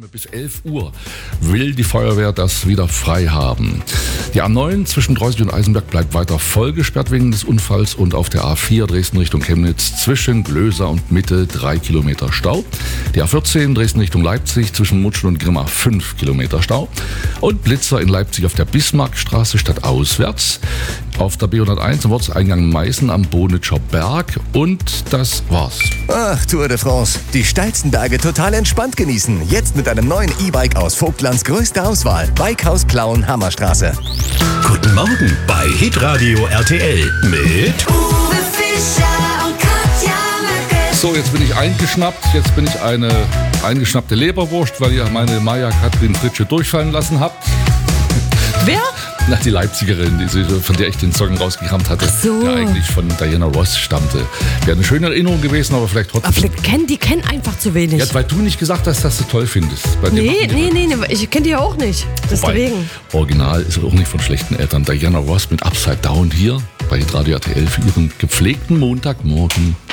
Bis 11 Uhr will die Feuerwehr das wieder frei haben. Die A9 zwischen Dreußig und Eisenberg bleibt weiter voll gesperrt wegen des Unfalls und auf der A4 Dresden Richtung Chemnitz zwischen Glöser und Mitte 3 Kilometer Stau. Die A14 Dresden Richtung Leipzig zwischen Mutschen und Grimma 5 Kilometer Stau. Und Blitzer in Leipzig auf der Bismarckstraße stadtauswärts. Auf der B101 am Ortseingang Meißen am Bonitscher Berg. Und das war's. Ach, Tour de France. Die steilsten Berge total entspannt genießen. Jetzt mit einem neuen E-Bike aus Vogtlands größte Auswahl. Bikehaus Plauen Hammerstraße. Guten Morgen bei Hitradio RTL mit Uwe Fischer und Katja Möcke. So, jetzt bin ich eingeschnappt. Jetzt bin ich eine eingeschnappte Leberwurst, weil ihr meine Maja Katrin Fritsche durchfallen lassen habt. Wer? Na, die Leipzigerin, von der ich den Song rausgekramt hatte, Ach so. der eigentlich von Diana Ross stammte. Wäre eine schöne Erinnerung gewesen, aber vielleicht trotzdem. Aber vielleicht die kennen einfach zu wenig. Ja, weil du nicht gesagt hast, dass du toll findest. Bei dir Nee, machen die nee, ich kenne die ja auch nicht. Wobei, Deswegen. Original ist auch nicht von schlechten Eltern. Diana Ross mit Upside Down hier bei Hitradio RTL für ihren gepflegten Montagmorgen.